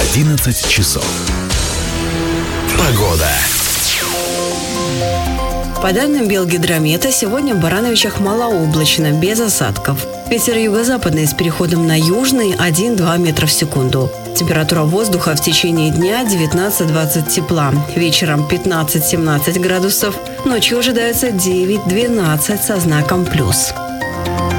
11 часов. Погода. По данным Белгидромета, сегодня в Барановичах малооблачно, без осадков. Ветер юго-западный с переходом на южный 1-2 метра в секунду. Температура воздуха в течение дня 19-20 тепла. Вечером 15-17 градусов. Ночью ожидается 9-12 со знаком плюс.